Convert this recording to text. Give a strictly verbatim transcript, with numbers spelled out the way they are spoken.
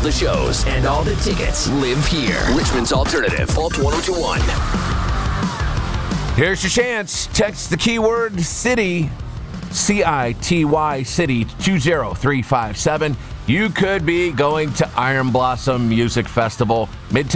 All the shows and all the tickets live here. Richmond's Alternative, Alt ten twenty-one. Here's your chance. Text the keyword city, C I T Y, city, two zero three five seven. You could be going to Iron Blossom Music Festival. Midtown